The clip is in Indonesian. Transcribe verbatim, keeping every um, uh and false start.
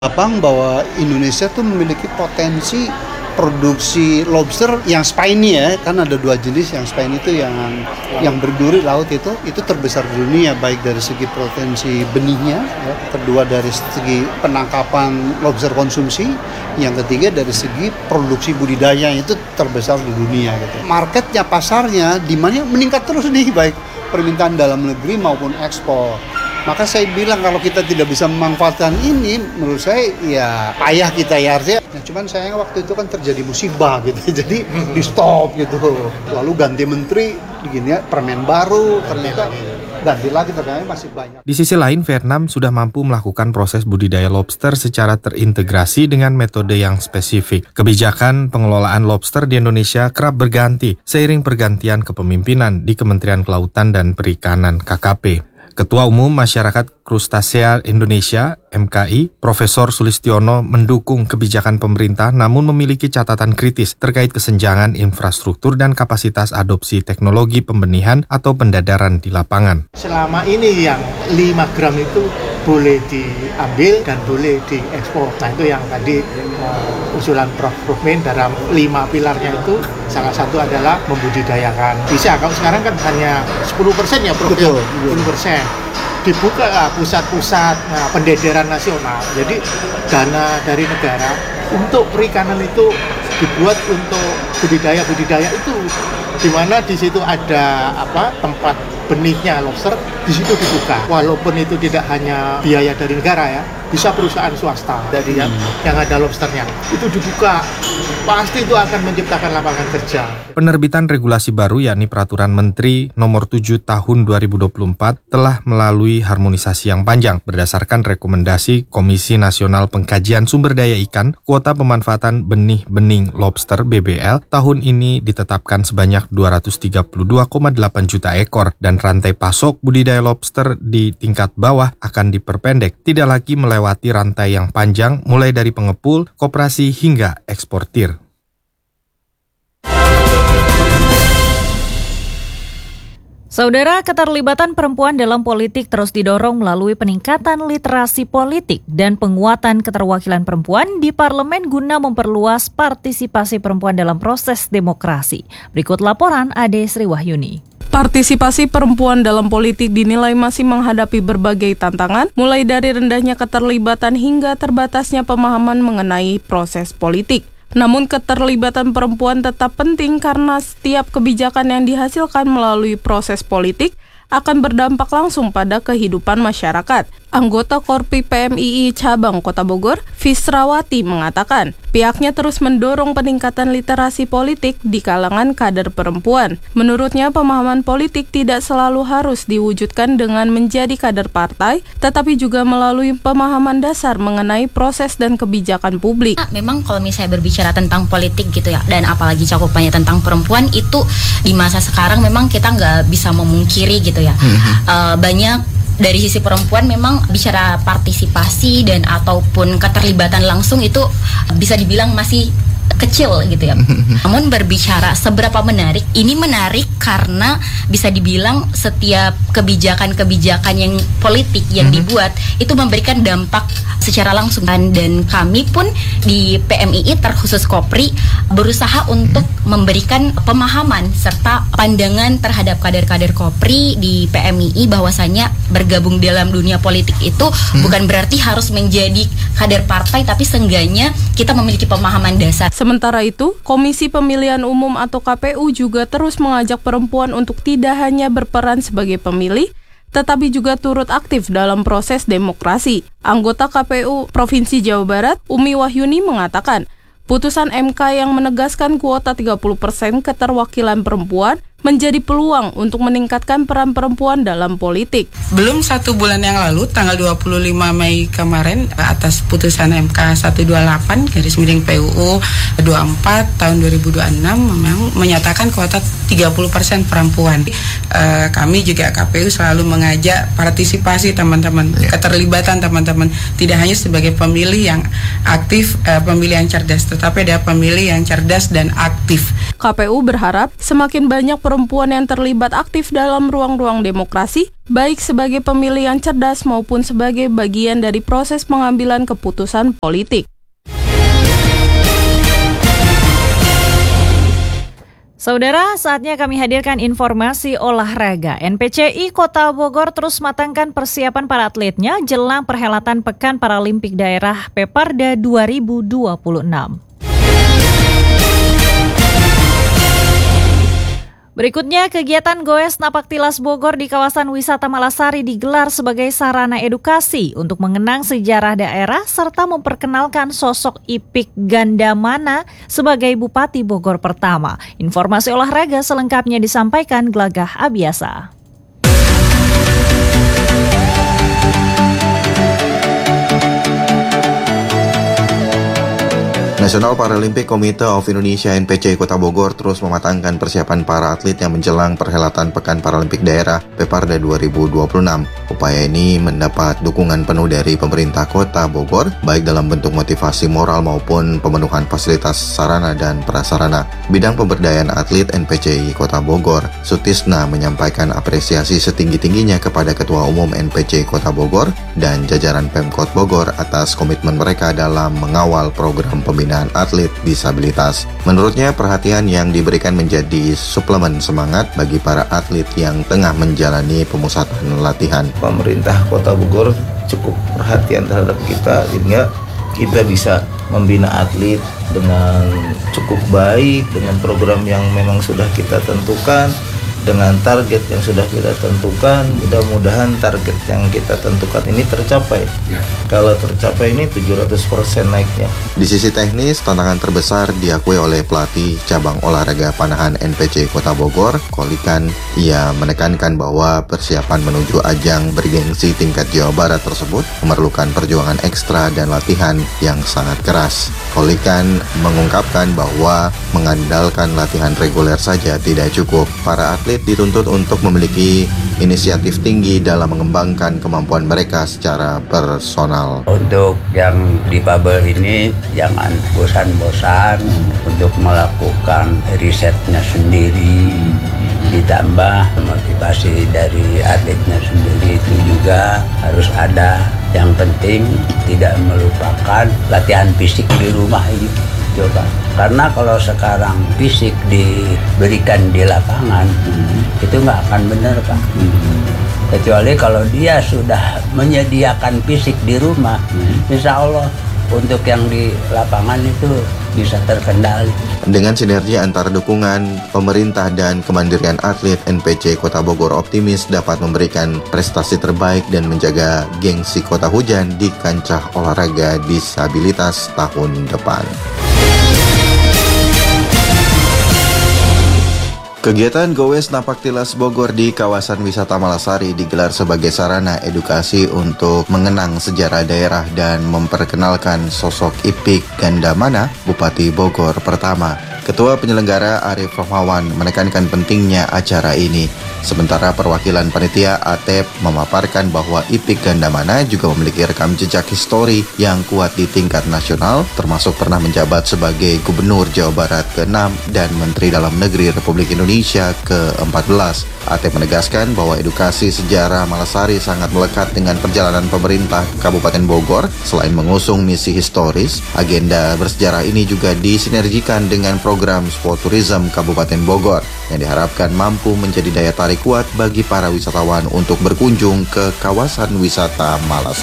Abang bahwa Indonesia tuh memiliki potensi produksi lobster yang spiny ya, kan ada dua jenis. Yang spiny itu yang yang berduri laut itu itu terbesar di dunia, baik dari segi potensi benihnya ya, kedua dari segi penangkapan lobster konsumsi, yang ketiga dari segi produksi budidaya itu terbesar di dunia gitu. Marketnya, pasarnya, demandnya meningkat terus nih, baik permintaan dalam negeri maupun ekspor. Maka saya bilang kalau kita tidak bisa memanfaatkan ini, menurut saya ya payah kita ya harusnya. Nah, cuman sayang waktu itu kan terjadi musibah gitu, jadi di stop gitu. Lalu ganti menteri, begini ya, permen baru, ternyata ganti lagi, ternyata masih banyak. Di sisi lain, Vietnam sudah mampu melakukan proses budidaya lobster secara terintegrasi dengan metode yang spesifik. Kebijakan pengelolaan lobster di Indonesia kerap berganti seiring pergantian kepemimpinan di Kementerian Kelautan dan Perikanan K K P. Ketua Umum Masyarakat Krustasea Indonesia M K I, Profesor Sulistiono mendukung kebijakan pemerintah namun memiliki catatan kritis terkait kesenjangan infrastruktur dan kapasitas adopsi teknologi pembenihan atau pendadaran di lapangan. Selama ini yang lima gram itu boleh diambil dan boleh diekspor. Nah itu yang tadi uh, usulan Prof Rukmin dalam lima pilarnya itu salah satu adalah membudidayakan. Bisa, kalau sekarang kan hanya sepuluh persen ya Prof, Betul, sepuluh persen. Dibuka lah pusat-pusat nah, pendederan nasional. Jadi dana dari negara untuk perikanan itu dibuat untuk budidaya-budidaya itu, di mana di situ ada apa tempat benihnya lobster, di situ dibuka. Walaupun itu tidak hanya biaya dari negara ya, bisa perusahaan swasta dari yang, hmm. yang ada lobsternya itu dibuka, pasti itu akan menciptakan lapangan kerja. Penerbitan regulasi baru yakni Peraturan Menteri Nomor tujuh Tahun dua ribu dua puluh empat telah melalui harmonisasi yang panjang berdasarkan rekomendasi Komisi Nasional Pengkajian Sumber Daya Ikan. Kuota pemanfaatan benih bening lobster B B L tahun ini ditetapkan sebanyak dua ratus tiga puluh dua koma delapan juta ekor dan rantai pasok budidaya lobster di tingkat bawah akan diperpendek, tidak lagi melewati rantai yang panjang mulai dari pengepul, koperasi hingga eksportir. Saudara, keterlibatan perempuan dalam politik terus didorong melalui peningkatan literasi politik dan penguatan keterwakilan perempuan di parlemen guna memperluas partisipasi perempuan dalam proses demokrasi. Berikut laporan Ade Sri Wahyuni. Partisipasi perempuan dalam politik dinilai masih menghadapi berbagai tantangan, mulai dari rendahnya keterlibatan hingga terbatasnya pemahaman mengenai proses politik. Namun keterlibatan perempuan tetap penting karena setiap kebijakan yang dihasilkan melalui proses politik akan berdampak langsung pada kehidupan masyarakat. Anggota Korpi P M I I Cabang Kota Bogor, Fisrawati, mengatakan pihaknya terus mendorong peningkatan literasi politik di kalangan kader perempuan. Menurutnya, pemahaman politik tidak selalu harus diwujudkan dengan menjadi kader partai, tetapi juga melalui pemahaman dasar mengenai proses dan kebijakan publik. Memang kalau misalnya berbicara tentang politik gitu ya, dan apalagi cakupannya tentang perempuan, itu di masa sekarang memang kita nggak bisa memungkiri gitu ya. uh, banyak dari sisi perempuan memang bicara partisipasi dan ataupun keterlibatan langsung itu bisa dibilang masih kecil gitu ya. Namun berbicara seberapa menarik, ini menarik karena bisa dibilang setiap kebijakan-kebijakan yang politik yang dibuat itu memberikan dampak secara langsung, dan kami pun di P M I I terkhusus Kopri berusaha untuk memberikan pemahaman serta pandangan terhadap kader-kader Kopri di P M I I bahwasanya bergabung dalam dunia politik itu hmm. bukan berarti harus menjadi kader partai, tapi seenggaknya kita memiliki pemahaman dasar. Sementara itu, Komisi Pemilihan Umum atau K P U juga terus mengajak perempuan untuk tidak hanya berperan sebagai pemilih, tetapi juga turut aktif dalam proses demokrasi. Anggota K P U Provinsi Jawa Barat, Umi Wahyuni, mengatakan, putusan M K yang menegaskan kuota tiga puluh persen keterwakilan perempuan menjadi peluang untuk meningkatkan peran perempuan dalam politik. Belum satu bulan yang lalu, tanggal dua puluh lima Mei kemarin, atas putusan M K seratus dua puluh delapan garis miring P U U dua puluh empat tahun dua ribu dua puluh enam memang menyatakan kuota tiga puluh persen perempuan. E, kami juga K P U selalu mengajak partisipasi teman-teman, ya. keterlibatan teman-teman, tidak hanya sebagai pemilih yang aktif, e, pemilih yang cerdas, tetapi ada pemilih yang cerdas dan aktif. K P U berharap semakin banyak perempuan yang terlibat aktif dalam ruang-ruang demokrasi, baik sebagai pemilih yang cerdas maupun sebagai bagian dari proses pengambilan keputusan politik. Saudara, saatnya kami hadirkan informasi olahraga. N P C I Kota Bogor terus matangkan persiapan para atletnya jelang perhelatan Pekan Paralimpik Daerah Peparda dua ribu dua puluh enam. Berikutnya, kegiatan Goes Napaktilas Bogor di kawasan wisata Malasari digelar sebagai sarana edukasi untuk mengenang sejarah daerah serta memperkenalkan sosok Ipik Gandamana sebagai Bupati Bogor pertama. Informasi olahraga selengkapnya disampaikan Glagah Abiasa. National Paralympic Committee of Indonesia N P C I Kota Bogor terus mematangkan persiapan para atlet yang menjelang perhelatan Pekan Paralimpik Daerah Peparda dua ribu dua puluh enam. Upaya ini mendapat dukungan penuh dari pemerintah Kota Bogor, baik dalam bentuk motivasi moral maupun pemenuhan fasilitas sarana dan prasarana. Bidang pemberdayaan atlet N P C I Kota Bogor, Sutisna, menyampaikan apresiasi setinggi-tingginya kepada Ketua Umum N P C I Kota Bogor dan jajaran Pemkot Bogor atas komitmen mereka dalam mengawal program pembinaan atlet disabilitas. Menurutnya, perhatian yang diberikan menjadi suplemen semangat bagi para atlet yang tengah menjalani pemusatan latihan. Pemerintah Kota Bogor cukup perhatian terhadap kita, sehingga kita bisa membina atlet dengan cukup baik, dengan program yang memang sudah kita tentukan, dengan target yang sudah kita tentukan. Mudah-mudahan target yang kita tentukan ini tercapai. Kalau tercapai ini tujuh ratus persen naiknya. Di sisi teknis, tantangan terbesar diakui oleh pelatih cabang olahraga panahan N P C I Kota Bogor, Kolikan. Ia menekankan bahwa persiapan menuju ajang bergengsi tingkat Jawa Barat tersebut memerlukan perjuangan ekstra dan latihan yang sangat keras. Kolikan mengungkapkan bahwa mengandalkan latihan reguler saja tidak cukup. Para atlet dituntut untuk memiliki inisiatif tinggi dalam mengembangkan kemampuan mereka secara personal. Untuk yang difabel ini jangan bosan-bosan untuk melakukan risetnya sendiri, ditambah motivasi dari atletnya sendiri itu juga harus ada. Yang penting tidak melupakan latihan fisik di rumah ini. Coba, karena kalau sekarang fisik diberikan di lapangan, hmm. itu nggak akan benar, Pak. Hmm. Kecuali kalau dia sudah menyediakan fisik di rumah, hmm. insya Allah untuk yang di lapangan itu bisa terkendali. Dengan sinergi antara dukungan pemerintah dan kemandirian atlet, N P C I Kota Bogor optimis dapat memberikan prestasi terbaik dan menjaga gengsi Kota Hujan di kancah olahraga disabilitas tahun depan. Kegiatan Goes Napaktilas Bogor di kawasan wisata Malasari digelar sebagai sarana edukasi untuk mengenang sejarah daerah dan memperkenalkan sosok Ipik Gandamana, Bupati Bogor pertama. Ketua penyelenggara Arif Rohmawan menekankan pentingnya acara ini. Sementara perwakilan panitia A T E P memaparkan bahwa Ipik Gandamana juga memiliki rekam jejak histori yang kuat di tingkat nasional, termasuk pernah menjabat sebagai Gubernur Jawa Barat ke enam dan Menteri Dalam Negeri Republik Indonesia ke empat belas. A T E P menegaskan bahwa edukasi sejarah Malasari sangat melekat dengan perjalanan pemerintah Kabupaten Bogor. Selain mengusung misi historis, agenda bersejarah ini juga disinergikan dengan program Sport Tourism Kabupaten Bogor yang diharapkan mampu menjadi daya tarik kuat bagi para wisatawan untuk berkunjung ke kawasan wisata Malasari.